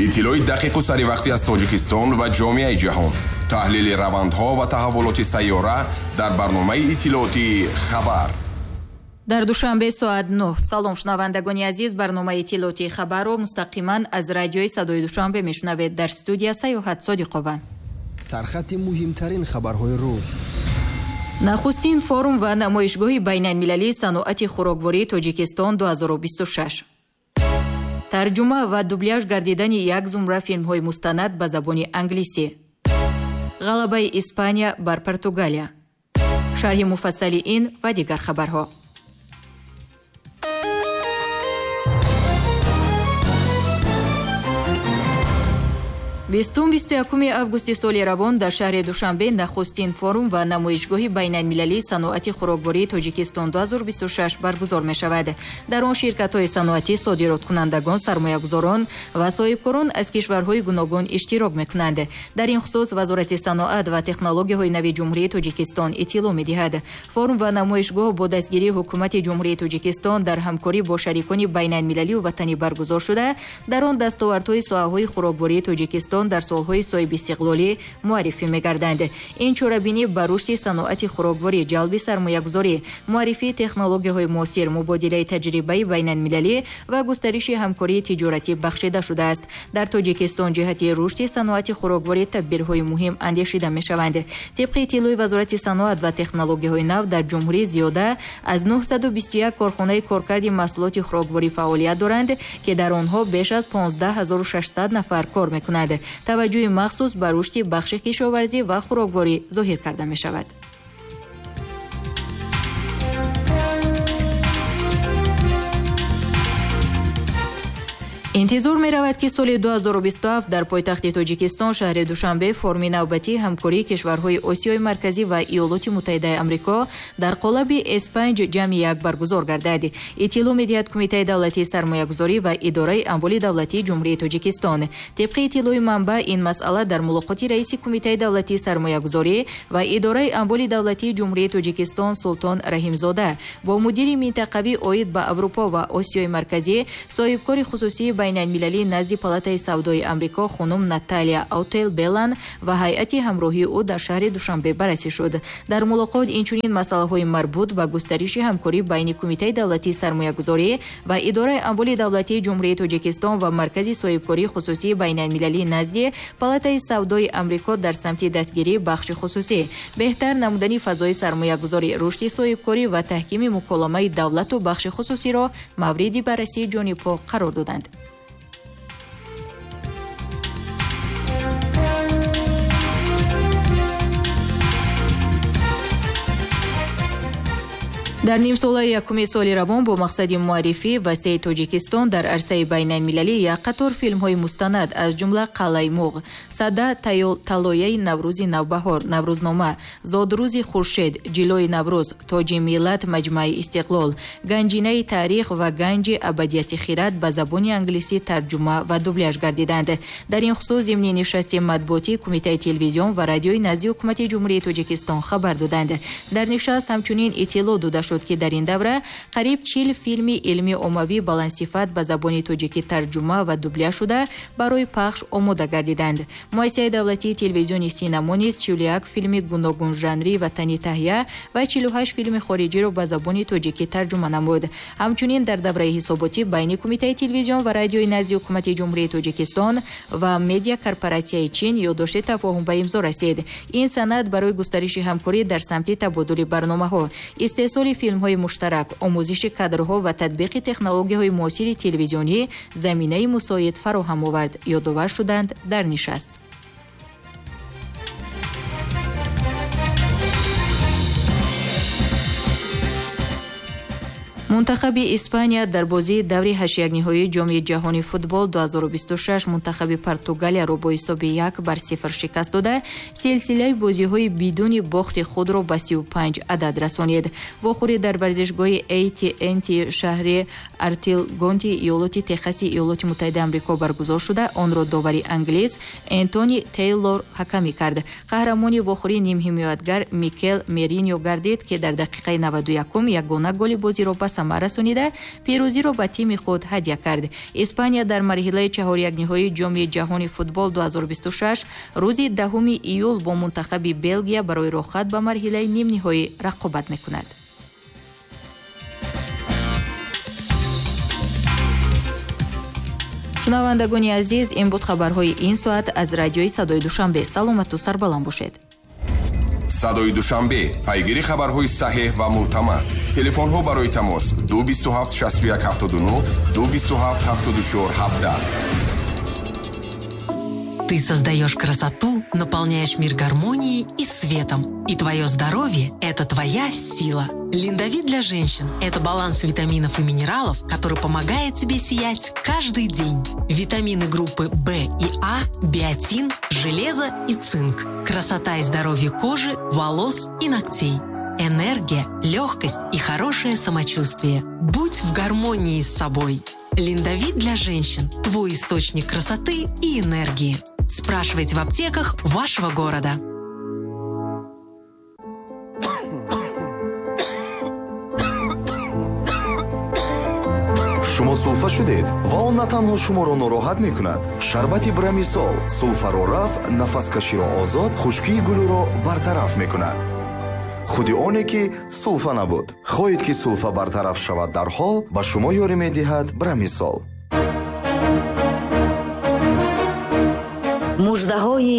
иттилои дақиқу саривақтӣ аз Тоҷикистон ва ҷомеаи ҷаҳон. таҳлили равандҳо ва таҳаввулоти сайёра дар барномаи иттилооти хабар. дар душанбе соат 9. салом шунавандагони азиз, барномаи иттилооти хабарро мустақиман аз радиои Садои Душанбе мешунавед. дар студия Саёҳат Содиқова. сархати муҳимтарин хабарҳои рӯз. нахустин форум ва намоишгоҳи байналмилалии саноати хӯроквории Тоҷикистон 2026. тарҷума ва дубляж гардидани як зумра филмҳои мустанад ба забони англисӣ. ғалабаи Испания бар Португалия. шарҳи муфассали ин ва дигар хабарҳо. 20-21 августи соли равон дар шаҳри Душанбе нахустин форум ва намоишгоҳи байналмилалии саноати хӯроквории Тоҷикистон 2026 баргузор мешавад. дар он ширкатҳои саноатӣ, содироткунандагон, сармоягузорон ва соҳибкорон аз кишварҳои гуногун иштирок мекунанд. дар ин хусус Вазорати саноат ва технологияҳои нави Ҷумҳурии Тоҷикистон иттилоъ медиҳад. форум ва намоишгоҳ бо дастгирии ҳукумати Ҷумҳурии Тоҷикистон дар ҳамкорӣ бо шарикони байналмилалию ватанӣ баргузор шуда, дар он дастовардҳои соҳаҳои хӯроквории Тоҷикистон дар солҳои соҳиби истиқлолӣ муаррифӣ мегарданд. ин чорабинӣ ба рушди саноати хӯрокворӣ, ҷалби сармоягузорӣ, муаррифии технологияҳои муосир, мубодилаи таҷрибаи байналмилалӣ ва густариши ҳамкории тиҷоратӣ бахшида шудааст. дар Тоҷикистон ҷиҳати рушди саноати хӯрокворӣ тадбирҳои муҳим андешида мешаванд. тибқи иттилои Вазорати саноат ва технологияҳои нав, дар ҷумҳурӣ зиёда аз 921 корхонаи коркарди маҳсулоти хӯрокворӣ фаъолият доранд, ки дар онҳо беш аз 15600 нафар кор мекунанд. таваҷҷӯҳи махсус ба рушди бахши кишоварзӣ ва хӯрокворӣ зоҳир карда мешавад. интизор меравад ки соли 2027 дар пойтахти Тоҷикистон, шаҳри Душанбе, форуми навбатии ҳамкории кишварҳои Осиёи Марказӣ ва Иёлоти Муттаҳидаи Амрико дар қолаби S5 ҷамъи як баргузор гардад. иттилоъ медиҳад Кумитаи давлатии сармоягузорӣ ва Идораи амволи давлатии Ҷумҳурии Тоҷикистон. тибқи иттилои манбаъ, ин масъала дар мулоқоти раиси Кумитаи давлатии сармоягузорӣ ва Идораи амволи давлатии Ҷумҳурии Тоҷикистон Султон Раҳимзода бо мудири минтақавӣ оид ба Аврупо ва Осиёи Марказӣ, соҳибкори хусусии байналмилалӣ назди Палатаи савдои Амрико хонум Наталия Аутел-Беллан ва ҳайати ҳамроҳии ӯ дар шаҳри Душанбе баррасӣ шуд. дар мулоқот инчунин масъалаҳои марбут ба густариши ҳамкорӣ байни Кумитаи давлатии сармоягузорӣ ва Идораи амволи давлатии Ҷумҳурии Тоҷикистон ва Маркази соҳибкории хусусии байналмилалӣ назди Палатаи савдои Амрико дар самти дастгирии бахши хусусӣ, беҳтар намудани фазои сармоягузорӣ, рушди соҳибкорӣ ва таҳкими муколамаи давлату бахши хусусиро мавриди баррасии ҷонибҳо қарор доданд. дар нимсолаи якуми соли равон бо мақсади муаррифӣ васеъи Тоҷикистон дар арсаи байналмилалӣ як қатор филмҳои мустанад аз ҷумла Қалаи Муғ, Сада Талояи Наврӯзи Навбаҳор, Наврӯзнома, Зодрӯзи Хуршед, Ҷилои Наврӯз, Тоҷи Миллат, Маҷмаи Истиқлол, Ганҷинаи таърих ва Ганҷи абадияти хират ба забони англисӣ тарҷума ва дубляж гардиданд. дар ин хусус зимни нишасти матбуотии Кумитаи телевизион ва радиои назди ҳукумати Ҷумҳурии Тоҷикистон хабар доданд. дар нишаст ҳамчунин иттилоъ дода шуд, ки дар ин давра қариб 40 филми илми оммавӣ баландсифат ба забони тоҷикӣ тарҷума ва дубляж шуда барои пахш омода гардиданд. муассисаи давлатии телевизиони синамо низ 41 филми гуногунжанрӣ ватани таҳия ва 48 филми хориҷиро ба забони тоҷикӣ тарҷума намуд. ҳамчунин дар давраи ҳисоботӣ байни Кумитаи телевизион ва радиои назди ҳукумати Ҷумҳурии Тоҷикистон ва Медиа корпораtsияи Чин ёддошти тафоҳум ба имзо расид. ин санад барои густариши ҳамкорӣ дар самти табодули барномаҳо, истеҳсоли филмҳои муштарак, омӯзиши кадрҳо ва татбиқи технологияҳои муосири телевизионӣ заминаи мусоид фароҳам овард, ёдовар шуданд дар нишаст. Мунтахаби Испания дар бозии даври ҳаштякниҳоии ҷоми ҷаҳони футбол 2026 мунтахаби Португалияро бо ҳисоби 1-0 шикаст дода, силсилаи бозиҳои бидуни бохти худро ба 35 адад расонид. вохӯрӣ дар варзишгоҳи AT&T шаҳри Артилгонти иёлоти Техаси Иёлоти Муттаҳидаи Амрико баргузор шуда, онро довари англис Энтони Тейлор ҳакамӣ кард. қаҳрамони вохӯрӣ нимҳимоятгар Микел Мериньо гардид, ки дар дақиқаи 91 ягона голи бозиро ба самар сома расонида пирӯзиро ба тими худ ҳадя кард. Испания дар марҳилаи чаҳорякниҳои ҷоми ҷаҳони футбол 2026 рӯзи 10 июл бо мунтахаби Белгия барои рохат ба марҳилаи нимниҳоӣ рақобат мекунад. шунавандагони азиз, ин буд хабарҳои ин соат аз радиои Садои Душанбе. саломату сарбаланд бошед. Садои Душанбе, пайгири хабарҳои саҳеҳ ва мӯътамад. Телефонҳо барои тамос 227 61 79 227 74 17. Ты создаешь красоту, наполняешь мир гармонией и светом. И твое здоровье – это твоя сила. Линдавит для женщин – это баланс витаминов и минералов, который помогает тебе сиять каждый день. Витамины группы В и А, биотин, железо и цинк. Красота и здоровье кожи, волос и ногтей. Энергия, легкость и хорошее самочувствие. Будь в гармонии с собой. Линдавит для женщин – твой источник красоты и энергии. Спрашивайте в аптеках вашего города. шумо сулфа шудед ва он на танҳо шуморо нороҳат мекунад. шарбати брамисол сулфаро раф, нафаскаширо озод, хушкии гулӯро бартараф мекунад. худи оне ки сулфа набуд. хоҳед ки сулфа бартараф шавад дарҳол, ба шумо ёрӣ медиҳад брамисол. муждаҳои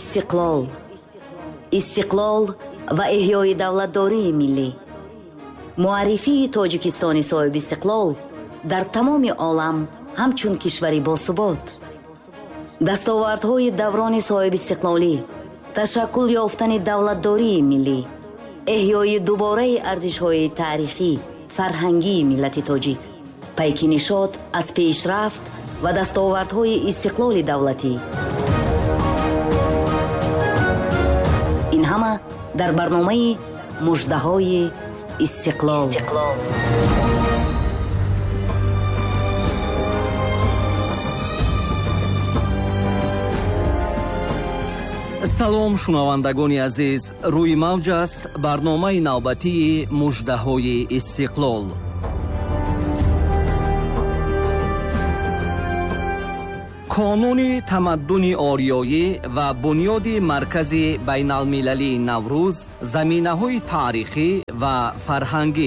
истиқлол ва эҳёи давлатдории миллӣ. муаррифии тоҷикистони соҳиби истиқлол дар тамоми олам ҳамчун кишвари босубот. дастовардҳои даврони соҳиби истиқлолӣ, ташаккул ёфтани давлатдории миллӣ, эҳёи дубораи арзишҳои таърихӣ, фарҳангии миллати тоҷик, пайки нишод аз пешрафт ва дастовардҳои истиқлоли давлатӣ. ин ҳама дар барномаи муждаҳои истиқлол. салом шунавандагони азиз, рӯи мавҷ аст барномаи навбатии муждаҳои истиқлол. қонуни тамаддуни ориёӣ ва бунёди маркази байналмилалии Наврӯз, заминаҳои таърихӣ ва фарҳангӣ.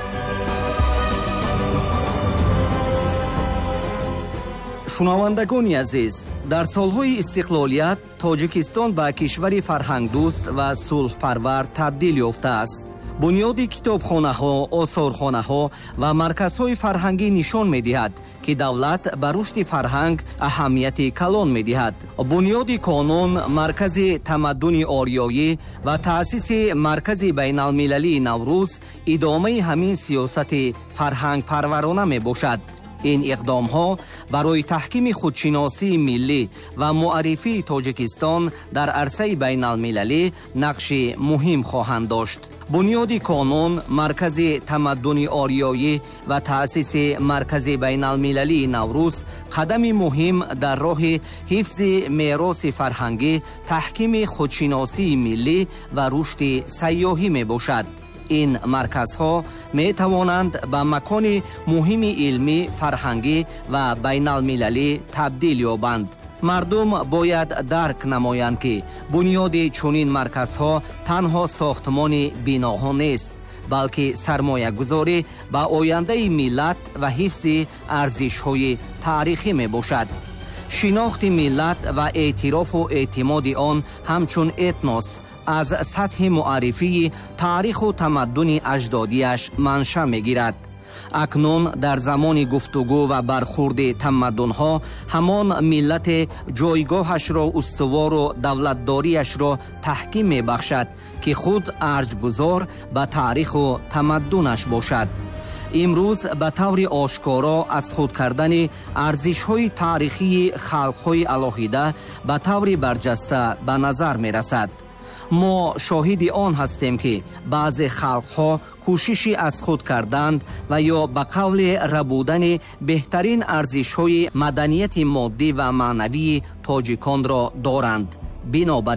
шунавандагони азиз, дар солҳои истиқлолият тоҷикистон ба кишвари фарҳангдӯст ва сулҳпарвар табдил ёфтааст. бунёди китобхонаҳо, осорхонаҳо ва марказҳои фарҳангӣ нишон медиҳад, ки давлат ба рушди фарҳанг аҳамияти калон медиҳад. бунёди қонун, маркази тамаддуни ориёӣ ва таъсиси маркази байналмилалии Наврӯз идомаи ҳамин сиёсати фарҳангпарварона мебошад. ин иқдомҳо барои таҳкими худшиносии миллӣ ва муаррифии тоҷикистон дар арсаи байналмилалӣ нақши муҳим хоҳанд дошт. бунёди қонун, маркази тамаддуни ориёӣ ва таъсиси маркази байналмилалии Наврӯз қадами муҳим дар роҳи ҳифзи мероси фарҳангӣ, таҳкими худшиносии миллӣ ва рушди сайёҳӣ мебошад. ин марказҳо метавонанд ба макони муҳими илмӣ, фарҳангӣ ва байналмилалӣ табдил ёбанд. мардум бояд дарк намоянд, ки бунёди чунин марказҳо танҳо сохтмони биноҳо нест, балки сармоягузорӣ ба ояндаи миллат ва ҳифзи арзишҳои таърихӣ мебошад. шинохти миллат ва эътирофу эътимоди он ҳамчун этнос аз сатҳи муаррифии таъриху тамаддуни аҷдодиаш манша мегирад. акнун дар замони гуфтугӯ ва бархурди тамаддунҳо ҳамон миллате ҷойгоҳашро устувору давлатдориашро таҳким мебахшад, ки худ арҷгузор ба таъриху тамаддунаш бошад. имрӯз ба таври ошкоро аз худ кардани арзишҳои таърихии халқҳои алоҳида ба таври барҷаста ба назар мерасад. мо шоҳиди он ҳастем, ки баъзе халқҳо кӯшиши аз худ карданд ва ё ба қавле рабудани беҳтарин арзишҳои маданияти моддӣ ва маънавии тоҷиконро доранд. бинобар ин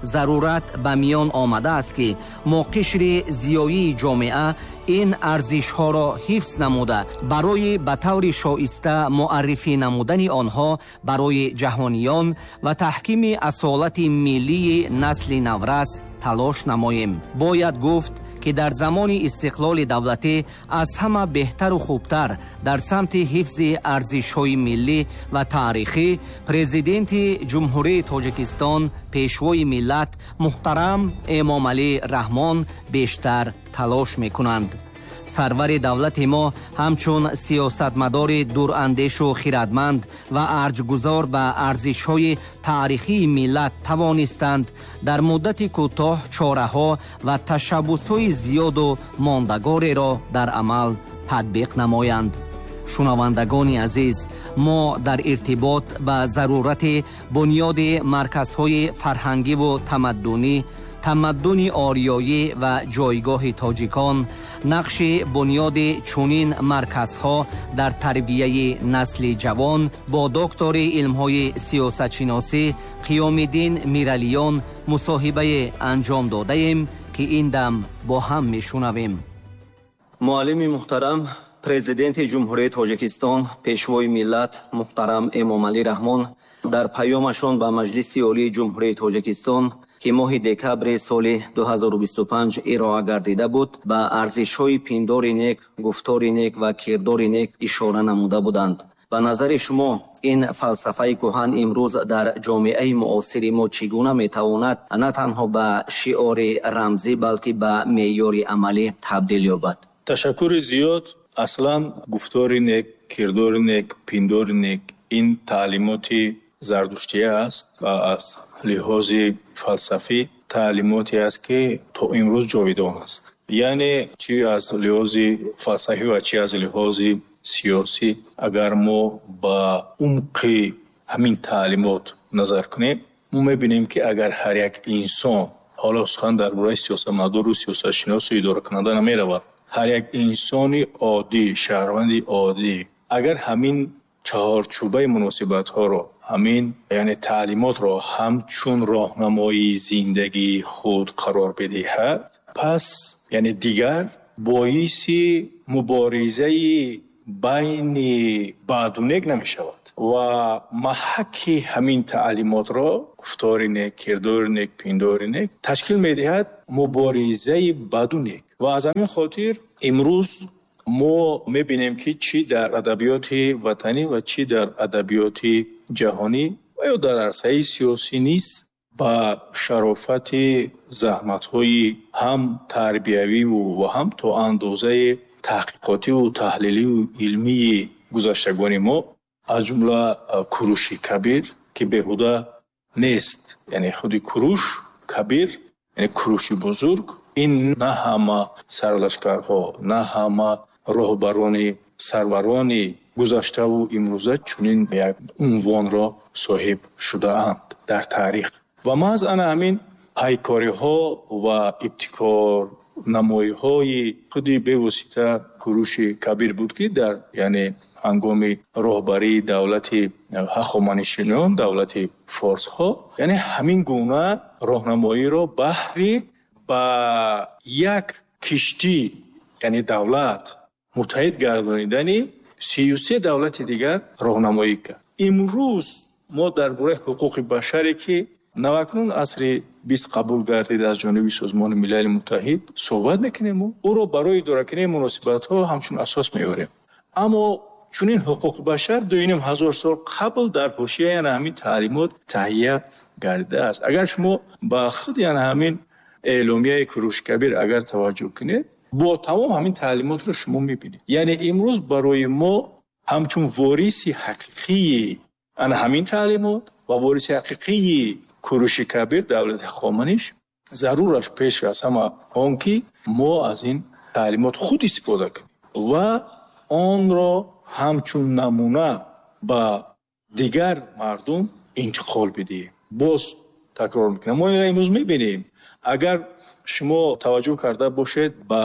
зарурат ба миён омадааст ки мо қишри зиёии ҷомеа ин арзишҳоро ҳифз намуда барои ба таври шоиста муаррифӣ намудани онҳо барои ҷаҳониён ва таҳкими асолати миллии насли наврас талош намоем. Бояд гуфт ки дар замони истиқлоли давлатӣ аз ҳама беҳтару хубтар дар самти ҳифзи арзишҳои миллӣ ва таърихӣ президенти ҷумҳурии Тоҷикистон, пешвои миллат муҳтарам Эмомалӣ Раҳмон бештар талош мекунанд. сарвари давлати мо ҳамчун сиёсатмадори дурандешу хиратманд ва арҷгузор ба арзишҳои таърихии миллат тавонистанд дар муддати кӯтоҳ чораҳо ва ташаббусҳои зиёду мондагореро дар амал татбиқ намоянд. шунавандагони азиз, мо дар иртибот ба зарурати бунёди марказҳои фарҳангиву тамаддуни ориёӣ ва ҷойгоҳи тоҷикон, нақши бунёди чунин марказҳо дар тарбияи насли ҷавон бо доктори илмҳои сиёсатшиносӣ Қиёмиддин Миралиён мусоҳибае анҷом додаем, ки ин дам бо ҳам мешунавем. муаллими муҳтарам, президенти ҷумҳурияи Тоҷикистон, пешвои миллат муҳтарам Эмомалӣ Раҳмон дар паёмашон ба Маҷлиси Олии Ҷумҳурияи Тоҷикистон ки моҳи декабри соли 2025 ироа гардида буд, ба арзишҳои пиндори нек, гуфтори нек ва кирдори нек ишора намуда буданд. ба назари шумо ин фалсафаи кӯҳан имрӯз дар ҷомеаи муосири мо чӣ гуна метавонад на танҳо ба шиори рамзӣ, балки ба меъёри амалӣ табдил ёбад? ташаккури зиёд. аслан гуфтори нек, кирдори нек, пиндори нек ин таълимоти зардуштия аст ва аз лиҳози фалсафӣ таълимоте аст ки то имрӯз ҷовидон аст. яъне чӣ аз лиҳози фалсафӣ ва чӣ аз лиҳози сиёсӣ, агар мо ба умқи ҳамин таълимот назар кунем, мо мебинем ки агар ҳар як инсон, ҳоло сухан дар бораи сиёсатмадору сиёсатшиносу идоракунанда намеравад, ҳар як инсони оддӣ, шаҳрванди оддӣ, агар ҳамин чаҳорчӯбаи муносибатҳоро, ҳамин яъне таълимотро ҳамчун роҳнамои зиндагии худ қарор бидиҳад, пас яъне дигар боиси муборизаи байни баъду нек намешавад ва маҳаки ҳамин таълимотро, гуфтори нек, кирдори нек, пиндори нек, ташкил медиҳад муборизаи баду нек. ва аз ҳамин хотир имрӯз мо мебинем ки чӣ дар адабиёти ватанӣ ва чӣ дар адабиёти ҷаҳонӣ ва ё дар арсаи сиёсӣ низ ба шарофати заҳматҳои ҳам тарбиявиву ва ҳам то андозаи таҳқиқотиву таҳлиливу илмии гузаштагони мо, аз ҷумла куруши кабир ки беҳуда нест, яъне худи куруш кабир, яъне куруши бузург, ин на ҳама сарлашкарҳо, на ҳама роҳбарони сарварони гузаштаву имрӯза чунин як унвонро соҳиб шудаанд дар таърих. ва маҳз ана ҳамин пайкориҳо ва ибтикорнамоиҳои худи бевосита куруши кабир буд ки дар яъне ҳангоми роҳбарии давлати ҳахоманишинон, давлати форсҳо, яъне ҳамин гуна роҳнамоиро баҳри ба як киштӣ, яъне давлат муттаҳид гардонидани 33 давлати дигар роҳнамоӣ кард. имрӯз мо дар бораи ҳуқуқи башаре ки навакнун асри 20 қабул гардида аз ҷониби Созмони Милали Муттаҳид суҳбат мекунем, ӯро барои идоракунии муносибатҳо ҳамчун асос меёрем. аммо чунин ҳуқуқи башар 2000 сол қабл дар ҳошияи яна ҳамин таълимот таҳия гардидааст. агар шумо ба худи яна ҳамин эъломияи куруши кабир агар таваҷҷӯҳ кунед, бо тамом ҳамин таълимотро шумо мебинед. яъне имрӯз барои мо ҳамчун вориси ҳақиқии ана ҳамин таълимот ва вориси ҳақиқии куруши кабир, давлати хоманиш, зарураш пеш аз ҳама он ки мо аз ин таълимот худ истифода кунем ва онро ҳамчун намуна ба дигар мардум интиқол бидиҳем. боз такрор мекунад. Мо инро имрӯз мебинем. Агар шумо таваҷҷӯҳ карда бошед ба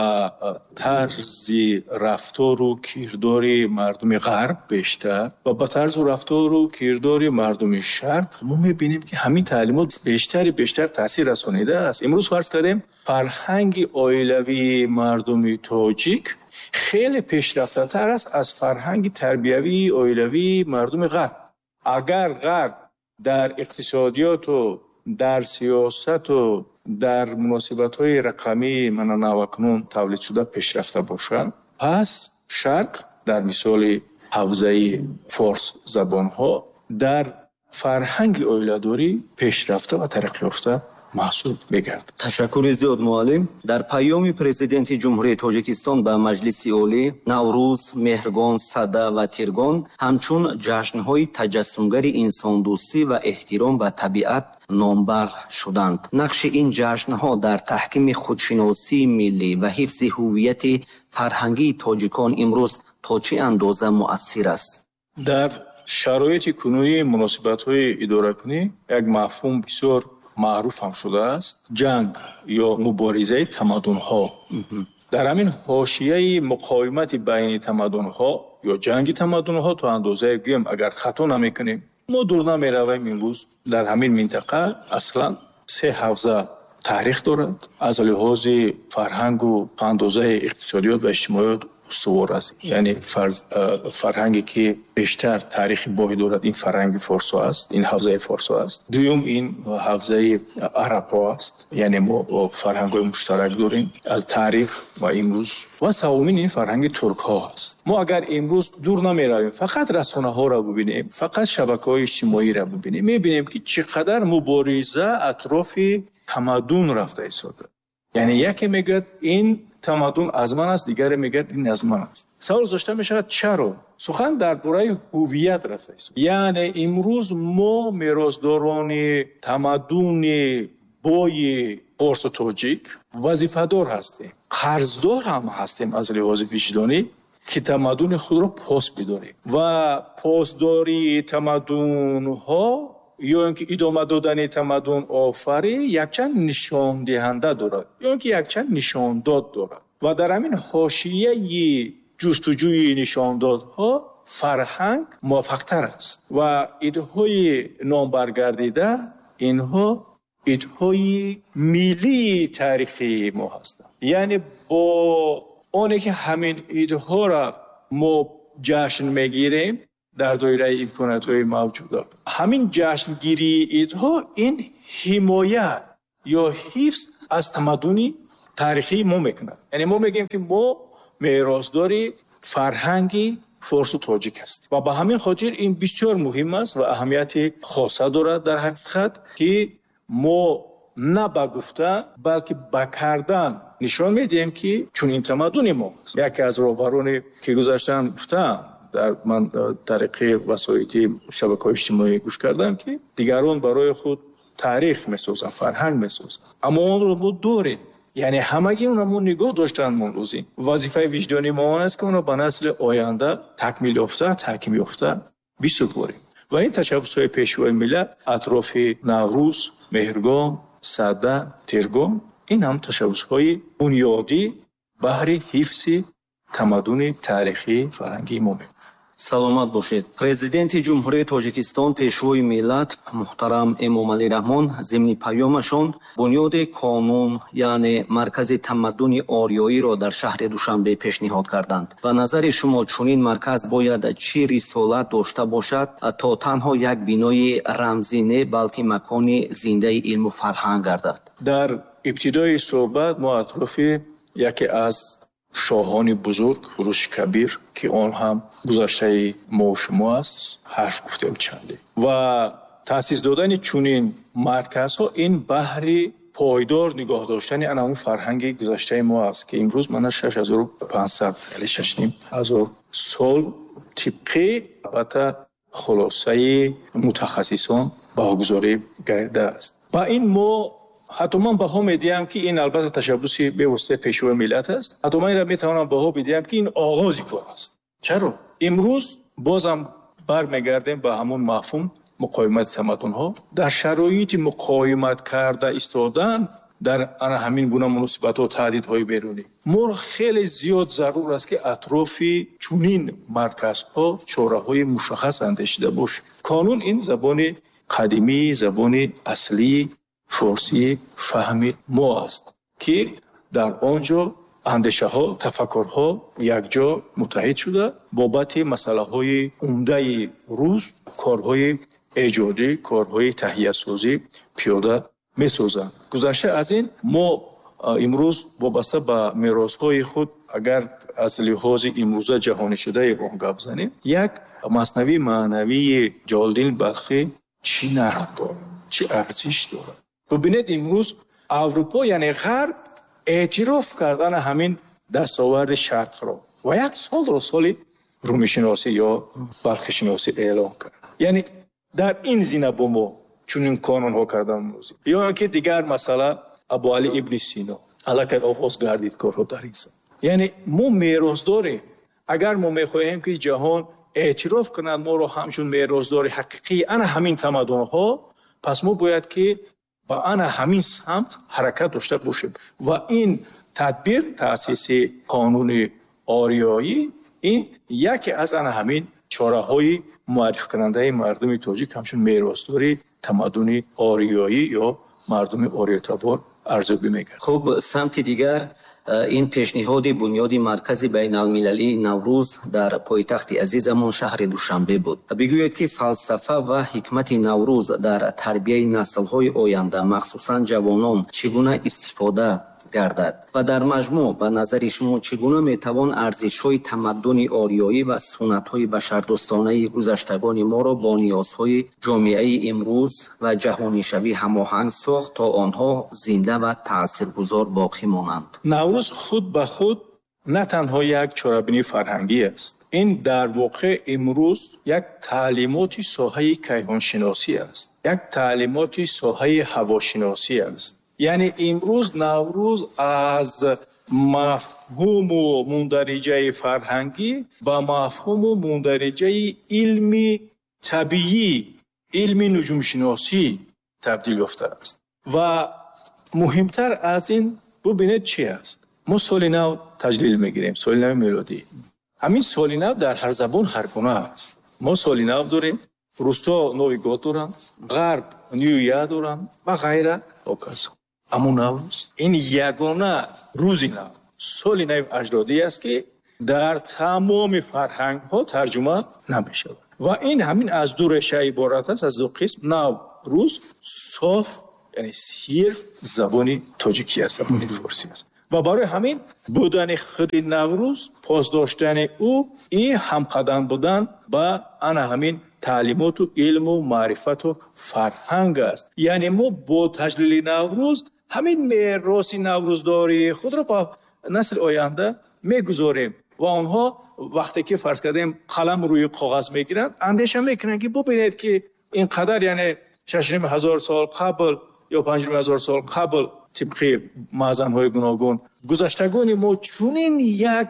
тарзи рафтору кирдори мардуми ғарб бештар ва ба тарзу рафтору кирдори мардуми шарқ, мо мебинем ки ҳамин таълимот бештар таъсир расонидааст. имрӯз фарз кардем фарҳанги оилавии мардуми тоҷик хеле пешрафтатар аст аз фарҳанги тарбиявии оилавии мардуми ғарб. агар ғарб дар иқтисодиёту дар сиёсату дар муносибатҳои рақамии навакнун тавлидшуда пешрафта бошад, пас шарқ дар мисоли ҳавзаи форс забонҳо дар фарҳанги оиладорӣ пешрафта ва тараққиёфта маҳсуб мегардад. ташаккури зиёд муаллим. дар паёми президенти ҷумҳурии тоҷикистон ба маҷлиси олӣ, наврӯз, меҳргон, сада ва тиргон ҳамчун ҷашнҳои таҷассумгари инсондӯстӣ ва эҳтиром ба табиат номбар шуданд. нақши ин ҷашнҳо дар таҳкими худшиносии миллӣ ва ҳифзи ҳуввияти фарҳангии тоҷикон имрӯз то чӣ андоза муассир аст? дар шароити кунунии муносибатҳои идоракунӣ як мафҳум бисёр маъруф ҳам шудааст: ҷанг ё муборизаи тамаддунҳо. дар ҳамин ҳошияи муқовимати байни тамаддунҳо ё ҷанги тамаддунҳо то андозае гӯем агар хато намекунем, мо дур намеравем. имрӯз дар ҳамин минтақа аслан 3 ҳавза таърих дорад. аз лиҳози фарҳангу андозаи иқтисодиёт ва иҷтимоиёт устувор аст. яъне фарҳанге ки бештар таърихи боҳӣ дорад, ин фарҳанги форсо аст, ин ҳавзаи форсо аст. дуюм ин ҳавзаи арабҳо аст, яъне мо фарҳангҳои муштарак дорем аз таърих ва имрӯз. ва савумин ин фарҳанги туркҳо аст. мо агар имрӯз дур намеравем, фақат расонаҳоро бибинем, фақат шабакаҳои иҷтимоиро бибинем, мебинем ки чӣ қадар мубориза атрофи тамаддун рафта истода. яъне яке мегӯяд ин тамаддун аз ман аст, дигаре мегӯяд ин аз ман аст. савол зошта мешавад чаро? сухан дар бораи ҳуввият рафта истода. яъне имрӯз мо меросдорони тамаддуни бои форсу тоҷик вазифадор ҳастем, қарздор ҳам ҳастем аз лиҳози виҷдонӣ ки тамаддуни худро пос бидорем ва посдории тамаддунҳо ё ин ки идома додани тамаддун офарӣ якчанд нишондиҳанда дорад, ё ин ки якчанд нишондод дорад. ва дар ҳамин ҳошияи ҷустуҷӯи нишондодҳо фарҳанг муваффақтар аст ва идҳои номбаргардида инҳо идҳои миллии таърихии мо ҳастанд. яъне бо оне ки ҳамин идҳоро мо ҷашн мегирем дар доираи имкониятҳои мавҷуда, ҳамин ҷашнгирии идҳо ин ҳимоя ё ҳифз аз тамаддуни таърихии мо мекунад. яъне мо мегӯем ки мо меросдори фарҳанги форсу тоҷик аст ва ба ҳамин хотир ин бисёр муҳим аст ва аҳамияти хоса дорад дар ҳақиқат ки мо на ба гуфта балки ба кардан нишон медиҳем ки чунин тамаддуни мо аст. яке аз роҳбароне ки гузаштан гуфтаам, ман тариқи васоити шабакаҳои иҷтимоӣ гӯш кардам ки дигарон барои худ таърих месозанд, фарҳанг месозанд, аммо онро мо дорем. яъне ҳамаги онро мо нигоҳ доштан мо лозим. вазифаи виҷдони мо он аст ки онро ба насли оянда такмил ёфта, таҳким ёфта бисупорем. ва ин ташаббусҳои пешвои миллат атрофи наврӯз, меҳргон, сада, тиргон, ин ҳам ташаббусҳои бунёдӣ баҳри ҳифзи тамаддуни таърихии фарҳангии мо мебошад. саломат бошед. президенти ҷумҳурии тоҷикистон пешвои миллат муҳтарам Эмомалӣ Раҳмон зимни паёмашон бунёди қонун, яъне маркази тамаддуни ориёиро дар шаҳри Душанбе пешниҳод карданд. ба назари шумо чунин марказ бояд чӣ рисолат дошта бошад то танҳо як бинои рамзӣ не, балки макони зиндаи илму фарҳанг гардад? дар ибтидои суҳбат мо атрофи яке аз шоҳони бузург, Хуруши Кабир, ки он ҳам гузаштаи мо шумо аст, ҳарф гуфтем чанде. ва таъсис додани чунин марказҳо ин баҳри пойдор нигоҳ доштани анамун фарҳанги гузаштаи мо аст ки имрӯз мана 6500 яъне 6500 сол тибқи албатта хулосаи мутахассисон баҳогузорӣ гардидааст. ба ин мо ҳатто ман баҳо медиҳам ки ин албатта ташаббуси бевосита пешвои миллат аст. ҳатто ман инро метавонам баҳо бидиҳам ки ин оғози кор аст. чаро? имрӯз бозам бармегардем ба ҳамон мафҳум муқоимати тамаддунҳо дар шароити муқоимат карда истодан дар ана ҳамин гуна муносибатҳо таҳдидҳои берунӣ мо хеле зиёд зарур аст ки атрофи чунин марказҳо чораҳои мушаххас андешида бошем. қонун ин забони қадимии забони аслии форсии фаҳми мо аст ки дар он ҷо андешаҳо тафаккурҳо якҷо муттаҳид шуда бобати масъалаҳои умдаи рӯз корҳои эҷодӣ корҳои таҳиятсозӣ пиёда месозанд. гузашта аз ин мо имрӯз вобаста ба меросҳои худ агар аз лиҳози имрӯза ҷаҳонишудаи он гап занем як маснавии маънавии ҷололдин балхӣ чӣ нарх дорад чӣ арзиш дорад. бубинед имрӯз аврупо яъне ғарб эътироф кардана ҳамин дастоварди шарқро ва як солро соли румишиносӣ ё балхишиносӣ эълон кард. яъне дар ин зина бо мо чунин қонунҳо кардан мурӯзӣ ё он ки дигар масъала абу али ибни сино аллакай оғоз гардид корҳо дар ин сан. яъне мо мерос дорем. агар мо мехоҳем ки ҷаҳон эътироф кунад моро ҳамчун меросдори ҳақиқии ана ҳамин тамаддунҳо пас мо бояд ки ба ана ҳамин самт ҳаракат дошта бошем ва ин тадбир таъсиси қонуни ориёӣ ин яке аз ана ҳамин чораҳои муаррифкунандаи мардуми тоҷик ҳамчун меросдори тамаддуни ориёӣ ё мардуми ориётабор арзёбӣ мегардад. хуб, самти дигар ин пешниҳоди бунёди маркази байналмилалии Наврӯз дар пойтахти азизамон шаҳри Душанбе буд. бигӯед ки фалсафа ва ҳикмати Наврӯз дар тарбияи наслҳои оянда махсусан ҷавонон чӣ гуна истифода гардад ва дар маҷмӯъ ба назари шумо чӣ гуна метавон арзишҳои тамаддуни ориёӣ ва суннатҳои башардӯстонаи гузаштагони моро бо ниёзҳои ҷомеаи имрӯз ва ҷаҳонишавӣ ҳамоҳанг сохт то онҳо зинда ва таъсиргузор боқӣ монанд. наврӯз худ ба худ на танҳо як чорабинии фарҳангӣ аст. ин дар воқеъ имрӯз як таълимоти соҳаи кайҳоншиносӣ аст, як таълимоти соҳаи ҳавошиносӣ аст. яъне имрӯз Наврӯз аз мафҳуму мундариҷаи фарҳангӣ ба мафҳуму мундариҷаи илми табиӣ, илми нуҷумшиносӣ табдил ёфтааст. ва муҳимтар аз ин бубинед чӣ аст. мо соли нав таҷлил мегирем, соли нави милодӣ. ҳамин соли нав дар ҳар забон ҳар гуна аст. мо соли нав дорем, рӯсҳо Нови год доранд, ғарб Нью-я доранд ва ғайра ҳоказо. аммо Наврӯз ин ягона рӯзи нав, соли нави аҷдодӣ аст ки дар тамоми фарҳангҳо тарҷума намешавад. ва ин ҳамин аз ду реша иборат аст, аз ду қисм. Наврӯз соф яъне сирф забони тоҷикӣ аст, забони форсӣ аст. ва барои ҳамин будани худи Наврӯз, поздоштани ӯ ин ҳамқадам будан ба ана ҳамин таълимоту илму маърифату фарҳанг аст. яъне мо бо таҷлили Наврӯз ҳамин мероси наврӯздории худро ба насли оянда мегузорем ва онҳо вақте ки фарз кардем қалам рӯи коғаз мегиранд андеша мекунанд ки бубинед ки ин қадар яъне 6,000 сол қабл ё 5,000 сол қабл тибқи маъзанҳои гуногун гузаштагони мо чунин як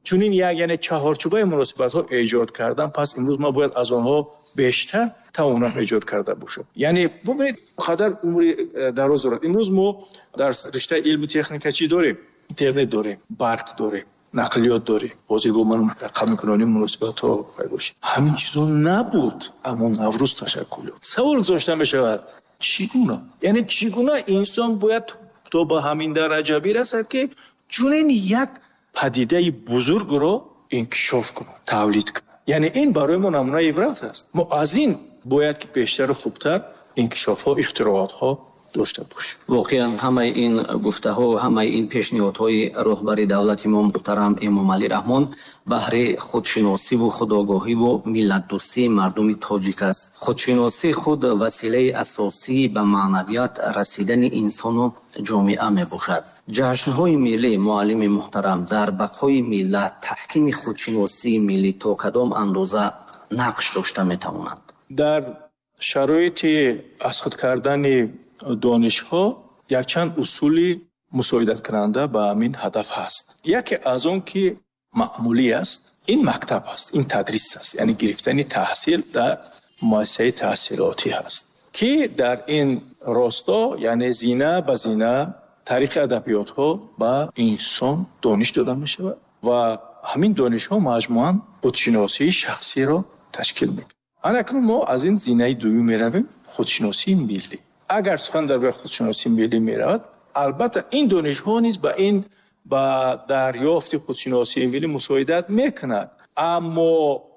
яъне чаҳорчӯбаи муносибатҳо эҷод кардан, пас имрӯз мо бояд аз онҳо бештар тавонам эҷод карда бошад. яъне бубинед қадар умри дароз дорад. имрӯз мо дар риштаи илму техника чӣ дорем? интернет дорем, барқ дорем, нақлиёт дорем. ҳозир бо ман рақамикунонӣ муносибатҳо бошад. ҳамин чизҳо набуд, аммо Наврӯз ташаккул ёфт. савол гузошта мешавад, чӣ гуна? яъне чӣ гуна инсон бояд то ба ҳамин дараҷа бирасад ки чунин як падидаи бузургро инкишоф кунад, тавлид кунад. яъне ин барои мо намунаи ибрат аст. мо аз ин бояд ки бештару хубтар инкишофҳо, ихтироотҳо дошта бошем. воқеан ҳамаи ин гуфтаҳо, ҳамаи ин пешниҳодҳои роҳбари давлати мо муҳтарам Эмомалӣ Раҳмон баҳри худшиносиву худогаҳиву миллатдӯстии мардуми тоҷик аст. худшиносӣ худ василаи асосӣ ба маънавият расидани инсону ҷомеа мебошад. ҷашнҳои миллӣ, муаллими муҳтарам, дар бақои миллат таҳкими худшиносии миллӣ то кадом андоза нақш дошта метавонанд? дар шароити асқит кардани донишҳо якчанд усули мусоидаткунанда ба ҳамин ҳадаф ҳаст. яке аз он ки маъмулӣ аст, ин мактаб аст, ин тадрис аст, яъне гирифтани таҳсил дар муассисаи таҳсилотӣ ҳаст, ки дар ин росто яъне зина ба зина тариқи адабиётҳо ба инсон дониш дода мешавад ва ҳамин донишҳо маҷмӯан худшиносии шахсиро ташкил мекунад. анакнун мо аз ин зинаи дуюм меравем, худшиносии миллӣ. агар сухан дар бораи худшиносии миллӣ меравад, албатта ин донишҳо низ ба дарёфти худшиносии миллӣ мусоидат мекунад, аммо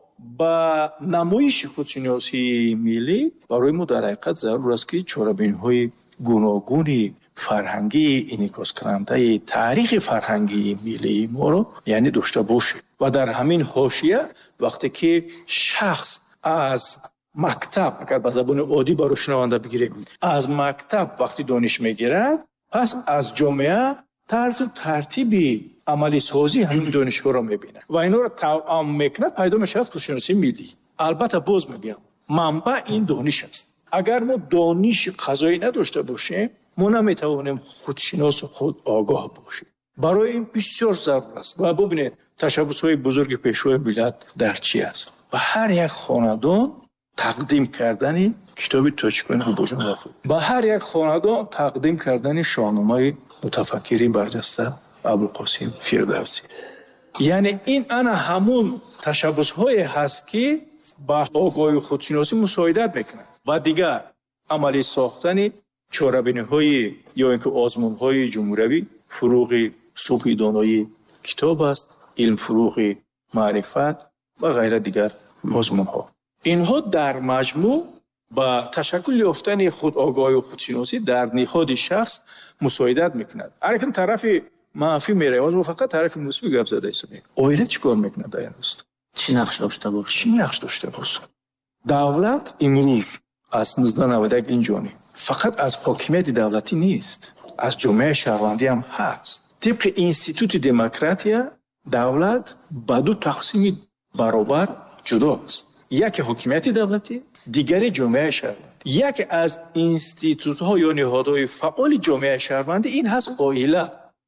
ба намоиши худшиносии миллӣ барои мо дар ҳақиқат зарур аст ки чорабиниҳои гуногуни фарҳангии инъикоскунандаи таърихи фарҳангии миллии моро яъне дошта бошем. ва дар ҳамин ҳошия вақте ки шахс аз мактаб, агар ба забони оддӣ барои шунаванда бигирем, аз мактаб вақти дониш мегирад, пас аз ҷомеа тарзу тартиби амалӣ созии ҳамин донишҳоро мебинад ва инҳоро тавъам мекунад, пайдо мешавад худшиносии миллӣ. албатта боз мегӯям, манбаъ ин дониш аст. агар мо дониши қазоӣ надошта бошем, мо наметавонем худшиносу худ огоҳ бошем. барои ин бисёр зарур аст. ва бубинед ташаббусҳои бузурги пешвои миллат дар чӣ аст. ба ҳар як хонадон тақдим кардани китоби точкони ҳубоҷон вафуд, ба ҳар як хонадон тақдим кардани шоҳномаи мутафаккири барҷаста абулқосим фирдавсӣ. яъне ин ана ҳамун ташаббусҳое ҳаст ки ба огоҳии худшиносӣ мусоидат мекунад. ва дигар амалӣ сохтани чорабиниҳои ё ин ки озмунҳои ҷумҳуриявӣ, фуруғи субҳи доноии китоб аст, илмфуруғи маърифат ва ғайра дигар озмунҳо. инҳо дар маҷмӯъ ба ташаккул ёфтани худогоҳию худшиносӣ дар ниҳоди шахс мусоидат мекунад. ҳаракин тарафи манфӣ меравад ва фақат тарафи мусбӣ гап зада истодем. оила чӣ кор мекунад дар ин рост? чӣ нақш дошта бошад? чӣ нақш дошта бошад? давлат имрӯз аз 1991 инҷониб фақат аз ҳокимияти давлатӣ нест, аз ҷомеаи шаҳрвандӣ ҳам ҳаст. тибқи институти демократия давлат ба ду тақсими баробар ҷудо аст. яке ҳокимияти давлатӣ, дигаре ҷомеаи шаҳрвандӣ. яке аз институтҳо ё ниҳодҳои фаъоли ҷомеаи шаҳрвандӣ ин ҳаст оила.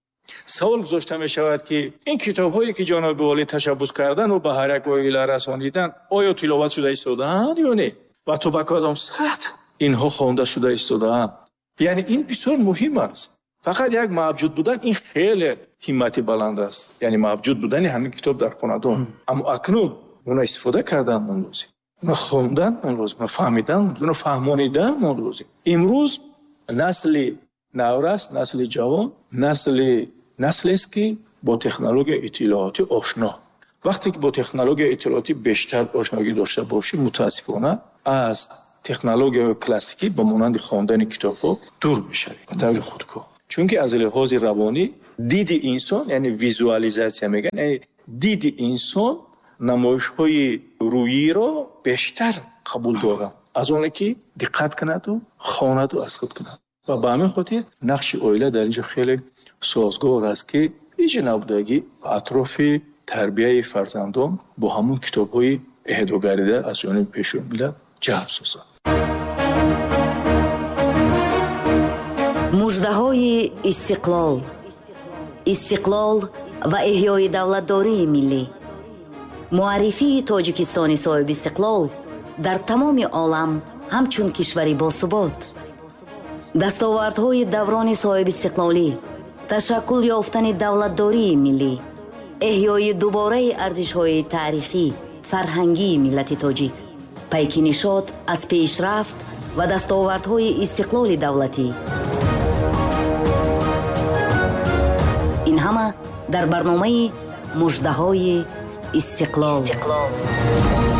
савол гузошта мешавад ки ин китобҳое ки ҷоноби волӣ ташаббус кардану ба ҳар як оила расонидан, оё тиловат шуда истодаанд ё не? ва то ба кадом сатҳ инҳо хонда шуда истодаанд? яъне ин бисёр муҳим аст. фақат як мавҷуд будан ин хеле ҳиммати баланд аст, яъне мавҷуд будани ҳамин китоб дар хонадон. аммо акнун оно истифода кардан он лозим, оно хондан он лозим, оно фаҳмидан, оно фаҳмонидан он лозим. имрӯз насли наврас, насли ҷавон, наслест ки бо технологияи иттилоотӣ ошно. вақте ки бо технологияи иттилоотӣ бештар ошногӣ дошта бошӣ, мутаассифона аз технологияи классикӣ ба монанди хондани китобҳо дур мешавӣ ба таври худкор. чунки аз лиҳози равонӣ диди инсон, яъне визуализатсия мегӯянд, яъне диди инсон намоишҳои рӯйиро бештар қабул дорад аз оне ки диққат кунаду хонаду аз худ кунад. ва ба ҳамин хотир нақши оила дар инҷо хеле созгор аст ки ҳеҷ набудагӣ атрофи тарбияи фарзандон бо ҳамун китобҳои эҳдогарида аз ҷониби пешвои миллат ҷалб созад. муждаҳои истиқлол ва эҳёи давлатдории миллӣ. муаррифии тоҷикистони соҳиби истиқлол дар тамоми олам ҳамчун кишвари босубот. дастовардҳои даврони соҳиби истиқлолӣ, ташаккул ёфтани давлатдории миллӣ, эҳёи дубораи арзишҳои таърихӣ, фарҳангии миллати тоҷик, пайки нишод аз пешрафт ва дастовардҳои истиқлоли давлатӣ. ин ҳама дар барномаи муждаҳои истиқлол.